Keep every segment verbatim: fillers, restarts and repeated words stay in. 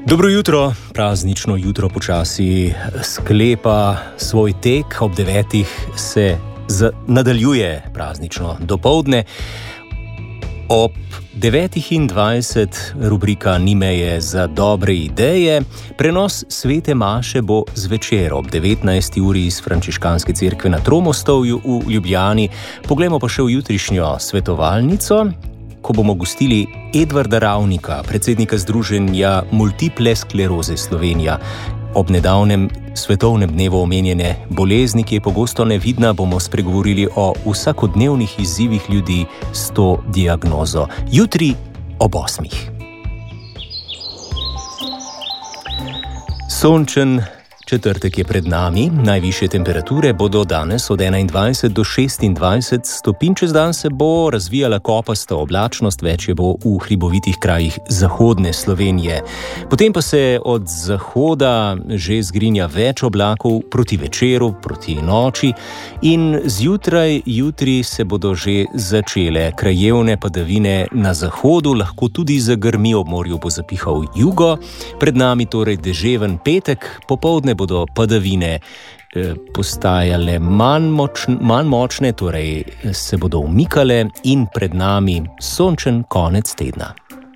Dobro jutro, praznično jutro počasi sklepa svoj tek, ob devetih se z- nadaljuje praznično dopoldne. Ob devetih in dvajset rubrika Ni meje za dobre ideje. Prenos svete maše bo zvečer ob devetnajsti uri iz Frančiškanske cerkve na Tromostovju v Ljubljani. Poglejmo pa še v jutrišnjo svetovalnico, ko bomo gostili Edvarda Ravnika, predsednika Združenja Multiple skleroze Slovenija. Ob nedavnem svetovnem dnevu omenjene bolezni, ki je pogosto nevidna, bomo spregovorili o vsakodnevnih izzivih ljudi s to diagnozo. Jutri ob osmih. Sončen četrtek je pred nami, najvišje temperature bodo danes od enaindvajset do šestindvajset stopinj, čez dan se bo razvijala kopasta oblačnost, več je bo v hribovitih krajih zahodne Slovenije. Potem pa se od zahoda že zgrinja več oblakov proti večeru, proti noči in zjutraj, jutri se bodo že začele krajevne padavine na zahodu, lahko tudi zagrmi, ob morju bo zapihal jugo. Pred nami torej deževen petek, popoldne bodo padavine eh, postajale manj, močn, manj močne, torej se bodo umikale in pred nami sončen konec tedna.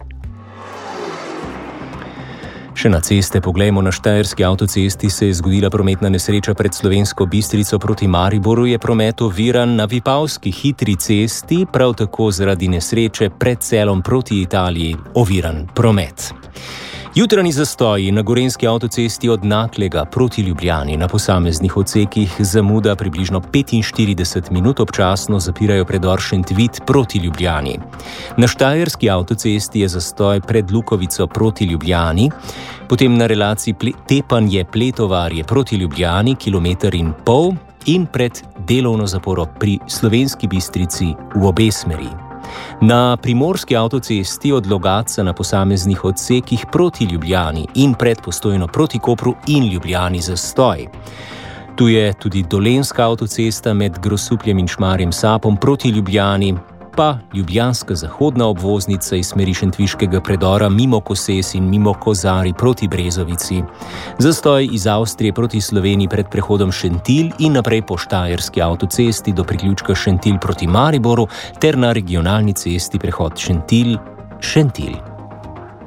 Še na ceste poglejmo. Na Štajerski avtocesti se je zgodila prometna nesreča pred Slovensko Bistrico proti Mariboru, je promet oviran. Na Vipavski hitri cesti prav tako zaradi nesreče pred Celom proti Italiji oviran promet. Jutranji zastoji na Gorenjski avtocesti od Naklega proti Ljubljani. Na posameznih odsekih zamuda približno petinštirideset minut, občasno zapirajo predor Šentvid proti Ljubljani. Na Štajerski avtocesti je zastoj pred Lukovico proti Ljubljani, potem na relaciji Tepanje-Pletovarje proti Ljubljani kilometer in pol in pred delovno zaporo pri Slovenski Bistrici v obe smeri. Na Primorski avtocesti od Logatca na posameznih odsekih proti Ljubljani in pred Postojno proti Kopru in Ljubljani zastoj. Tu je tudi Dolenjska avtocesta med Grosupljem in Šmarjem Sapom proti Ljubljani, pa ljubljanska zahodna obvoznica iz smeri Šentviškega predora mimo Koses in mimo Kozari proti Brezovici. Zastoj iz Avstrije proti Sloveniji pred prehodom Šentilj in naprej po Štajerski avtocesti do priključka Šentilj proti Mariboru ter na regionalni cesti prehod Šentilj-Šentilj.